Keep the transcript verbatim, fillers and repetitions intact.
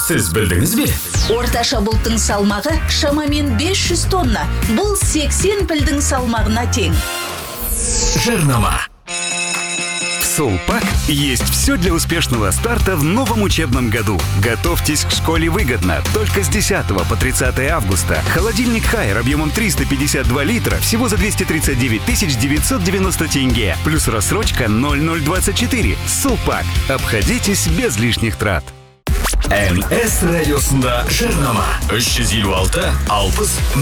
Сіз білдіңіз бе? Орташа бұлттың салмағы шамамен бес жүз тонна. Бұл сексен пілдің салмағына тең. Жарнама. В Сулпак есть все для успешного старта в новом учебном году. Готовьтесь к школе выгодно. Только с десятого по тридцатое августа. Холодильник Хайер объемом триста пятьдесят два литра всего за двести тридцать девять тысяч девятьсот девяносто тенге. Плюс рассрочка ноль ноль двадцать четыре. Сулпак. Обходитесь без лишних трат. эн эс радиосында жарнама. үш жүз елу алты алпыс